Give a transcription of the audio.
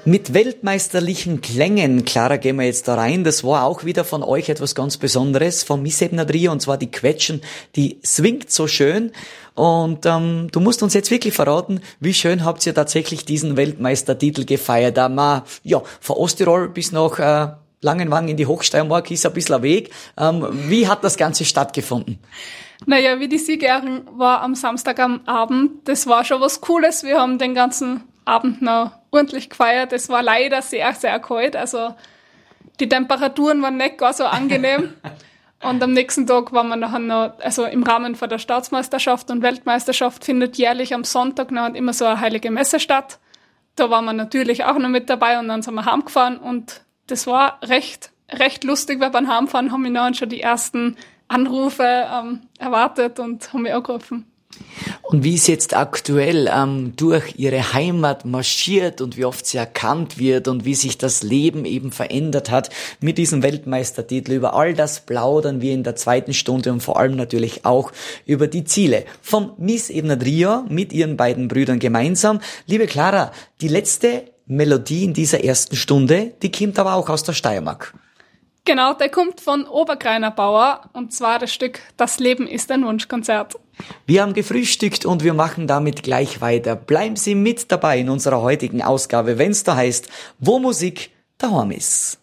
Mit weltmeisterlichen Klängen, Clara, gehen wir jetzt da rein. Das war auch wieder von euch etwas ganz Besonderes, vom Miss Ebner Trio, und zwar die Quetschen, die swingt so schön. Und du musst uns jetzt wirklich verraten, wie schön habt ihr tatsächlich diesen Weltmeistertitel gefeiert. Von Osttirol bis nach Langenwang in die Hochsteiermark ist ein bisschen ein Weg. Wie hat das Ganze stattgefunden? Naja, wie die Siegerehrung war am Samstag am Abend, das war schon was Cooles. Wir haben den ganzen Abend noch ordentlich gefeiert. Es war leider sehr, sehr kalt. Also die Temperaturen waren nicht gar so angenehm. Und am nächsten Tag waren wir nachher noch, also im Rahmen von der Staatsmeisterschaft und Weltmeisterschaft findet jährlich am Sonntag noch immer so eine heilige Messe statt. Da waren wir natürlich auch noch mit dabei und dann sind wir heimgefahren und das war recht lustig, weil beim Heimfahren haben mich dann schon die ersten Anrufe erwartet und haben mich angerufen. Und wie es jetzt aktuell durch ihre Heimat marschiert und wie oft sie erkannt wird und wie sich das Leben eben verändert hat mit diesem Weltmeistertitel, über all das plaudern wir in der zweiten Stunde und vor allem natürlich auch über die Ziele vom Miss Ebner Trio mit ihren beiden Brüdern gemeinsam. Liebe Clara, die letzte Melodie in dieser ersten Stunde, die kommt aber auch aus der Steiermark. Genau, der kommt von Obergreiner Bauer und zwar das Stück Das Leben ist ein Wunschkonzert. Wir haben gefrühstückt und wir machen damit gleich weiter. Bleiben Sie mit dabei in unserer heutigen Ausgabe, wenn's da heißt, wo Musik daheim ist.